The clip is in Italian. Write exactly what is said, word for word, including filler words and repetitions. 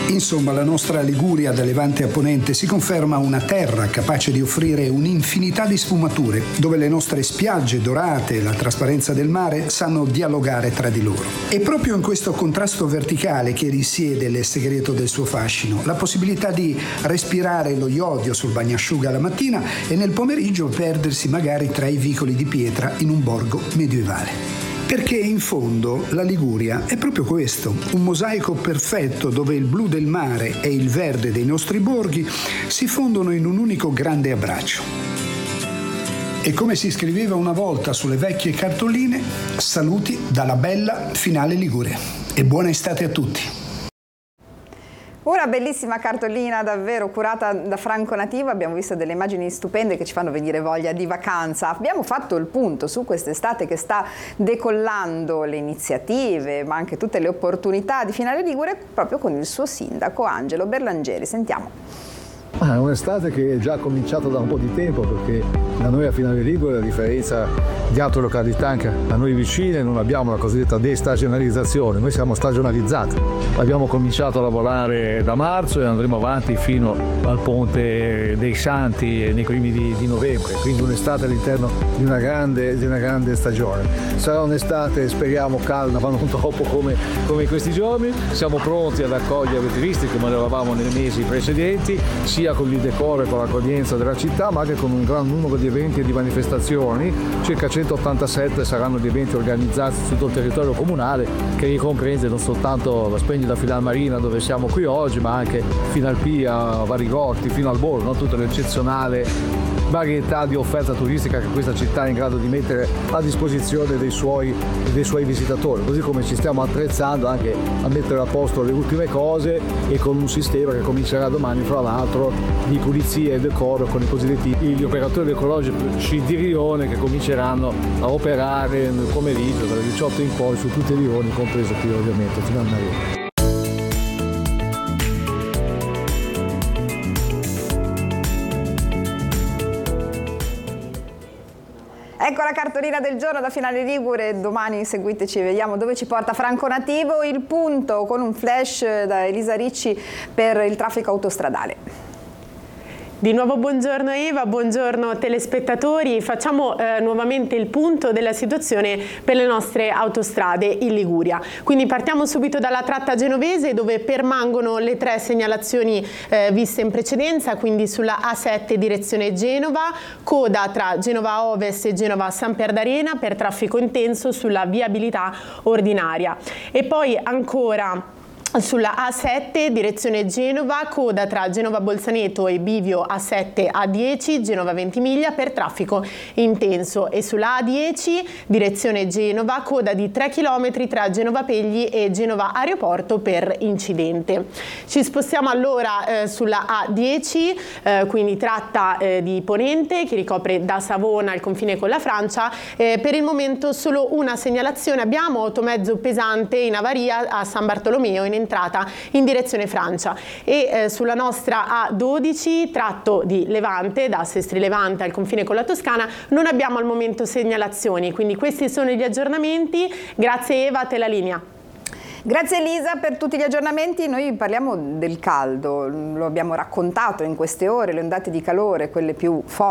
Insomma, la nostra Liguria da Levante a Ponente si conferma una terra capace di offrire un'infinità di sfumature, dove le nostre spiagge dorate e la trasparenza del mare sanno dialogare tra di loro. È proprio in questo contrasto verticale che risiede il segreto del suo fascino, la possibilità di respirare lo iodio sul bagnasciuga la mattina e nel pomeriggio perdersi magari tra i vicoli di pietra in un borgo medievale. Perché in fondo la Liguria è proprio questo, un mosaico perfetto dove il blu del mare e il verde dei nostri borghi si fondono in un unico grande abbraccio. E come si scriveva una volta sulle vecchie cartoline, saluti dalla bella Finale Ligure e buona estate a tutti. Una bellissima cartolina davvero curata da Franco Nativo, abbiamo visto delle immagini stupende che ci fanno venire voglia di vacanza. Abbiamo fatto il punto su quest'estate che sta decollando le iniziative ma anche tutte le opportunità di Finale Ligure proprio con il suo sindaco Angelo Berlangeri. Sentiamo. Ah, è un'estate che è già cominciata da un po' di tempo, perché da noi a Finale Ligure, a differenza di altre località anche a noi vicine, non abbiamo la cosiddetta destagionalizzazione, noi siamo stagionalizzati. Abbiamo cominciato a lavorare da marzo e andremo avanti fino al Ponte dei Santi nei primi di, di novembre, quindi un'estate all'interno di una grande, di una grande stagione. Sarà un'estate, speriamo, calma, ma non troppo come, come in questi giorni. Siamo pronti ad accogliere i turisti come lo eravamo nei mesi precedenti, sia con il decoro e con l'accoglienza della città, ma anche con un gran numero di eventi e di manifestazioni. Circa centottantasette saranno gli eventi organizzati su tutto il territorio comunale, che ricomprende non soltanto la splendida Finalmarina dove siamo qui oggi, ma anche Finalpia, Varigotti, fino al Borgo, no? Tutta l'eccezionale varietà di offerta turistica che questa città è in grado di mettere a disposizione dei suoi, dei suoi visitatori, così come ci stiamo attrezzando anche a mettere a posto le ultime cose e con un sistema che comincerà domani, fra l'altro, di pulizia e decoro con i cosiddetti gli operatori ecologici di rione, che cominceranno a operare nel pomeriggio dalle diciotto in poi su tutti i rioni, compreso qui ovviamente Finalmarina. Ecco la cartolina del giorno da Finale Ligure, domani seguiteci e vediamo dove ci porta Franco Nativo. Il punto con un flash da Elisa Ricci per il traffico autostradale. Di nuovo buongiorno Eva, buongiorno telespettatori. Facciamo eh, nuovamente il punto della situazione per le nostre autostrade in Liguria. Quindi partiamo subito dalla tratta genovese, dove permangono le tre segnalazioni eh, viste in precedenza, quindi sulla A sette direzione Genova, coda tra Genova Ovest e Genova Samperdarena per traffico intenso sulla viabilità ordinaria. E poi ancora sulla A sette direzione Genova, coda tra Genova Bolzaneto e Bivio A sette A dieci, Genova Ventimiglia per traffico intenso, e sulla A dieci direzione Genova, coda di tre chilometri tra Genova Pegli e Genova Aeroporto per incidente. Ci spostiamo allora eh, sulla A dieci, eh, quindi tratta eh, di Ponente che ricopre da Savona il confine con la Francia. Eh, per il momento solo una segnalazione abbiamo: automezzo pesante in avaria a San Bartolomeo in entrata in direzione Francia. E eh, sulla nostra A dodici, tratto di Levante, da Sestri Levante al confine con la Toscana, non abbiamo al momento segnalazioni, quindi questi sono gli aggiornamenti. Grazie Eva, a te la linea. Grazie Elisa per tutti gli aggiornamenti. Noi parliamo del caldo, lo abbiamo raccontato in queste ore, le ondate di calore, quelle più forti